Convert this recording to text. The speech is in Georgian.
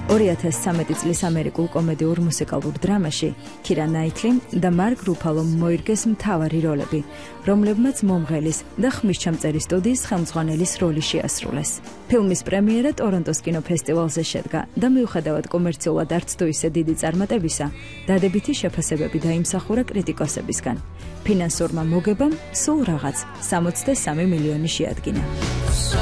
2013 წლის ამერიკულ კომედიურ მუსიკალურ დრამაში კირა ნაიტლიმ და მარკ რუფალომ მოირგეს მთავარი როლები, რომლებმაც მომღელის და ხმისჩამწერი სტუდიის ხელმძღვანელის როლი შეასრულეს. ფილმის პრემიერა ტორონტოს კინოფესტივალზე შედგა და მიუხედავად კომერციულად არც თუ ისე დიდი წარმატებისა, დადებითი შეფასებები დაიმსახურა კრიტიკოსებისგან. ფინანსურმა მოგებამ სულ რაღაც 63 მილიონი შეადგინა.